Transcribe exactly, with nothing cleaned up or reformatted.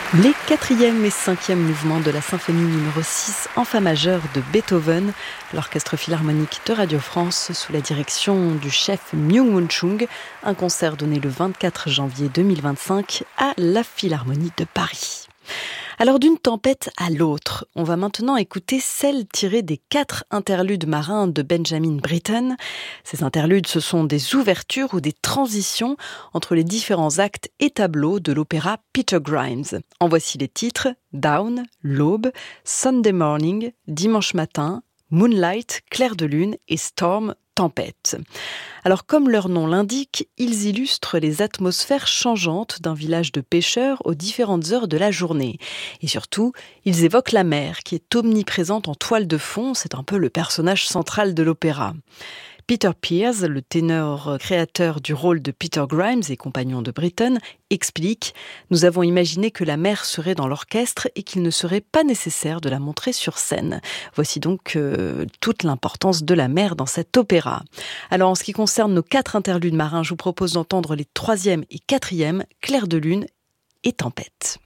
Les quatrième et cinquième mouvements de la symphonie numéro six en fa majeur de Beethoven, l'Orchestre Philharmonique de Radio France sous la direction du chef Myung-Whun Chung, un concert donné le vingt-quatre janvier deux mille vingt-cinq à la Philharmonie de Paris. Alors d'une tempête à l'autre, on va maintenant écouter celle tirée des quatre interludes marins de Benjamin Britten. Ces interludes, ce sont des ouvertures ou des transitions entre les différents actes et tableaux de l'opéra Peter Grimes. En voici les titres: Dawn, l'aube, Sunday morning, dimanche matin, Moonlight, clair de lune et Storm, tempête. Alors comme leur nom l'indique, ils illustrent les atmosphères changeantes d'un village de pêcheurs aux différentes heures de la journée. Et surtout, ils évoquent la mer qui est omniprésente en toile de fond, c'est un peu le personnage central de l'opéra. Peter Pears, le ténor créateur du rôle de Peter Grimes et compagnon de Britten, explique « Nous avons imaginé que la mer serait dans l'orchestre et qu'il ne serait pas nécessaire de la montrer sur scène. » Voici donc euh, toute l'importance de la mer dans cet opéra. Alors en ce qui concerne nos quatre interludes marins, je vous propose d'entendre les troisième et quatrième, Clair de lune et tempête.